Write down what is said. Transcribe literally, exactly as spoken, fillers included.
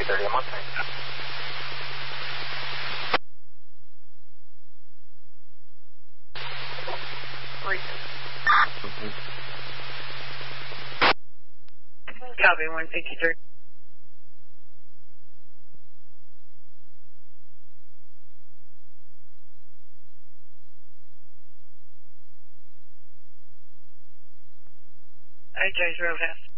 two thirty, I'm on time. Mm-hmm. Copy, one fifty-three. I J's Roadhouse.